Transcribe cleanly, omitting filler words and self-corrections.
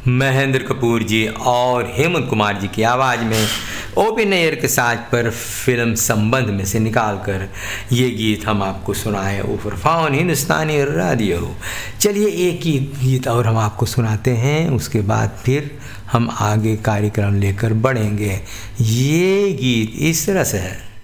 महेंद्र कपूर जी और हेमंत कुमार जी की आवाज़ में ओपी नैयर के साज पर फिल्म संबंध में से निकालकर ये गीत हम आपको सुनाए उफरफान हिंदुस्तानी रेडियो। चलिए एक ही गीत और हम आपको सुनाते हैं, उसके बाद फिर हम आगे कार्यक्रम लेकर बढ़ेंगे। ये गीत इस तरह से है।